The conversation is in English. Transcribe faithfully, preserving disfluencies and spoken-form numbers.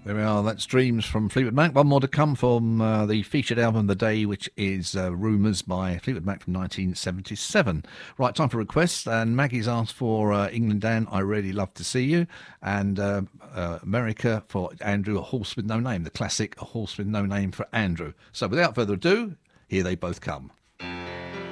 There we are. That's Dreams from Fleetwood Mac. One more to come from uh, the featured album of the day, which is uh, Rumours by Fleetwood Mac from nineteen seventy-seven. Right, time for requests. And Maggie's asked for uh, England Dan, I Really Love to See You. And uh, uh, America for Andrew, A Horse with No Name. The classic A Horse with No Name for Andrew. So without further ado, here they both come.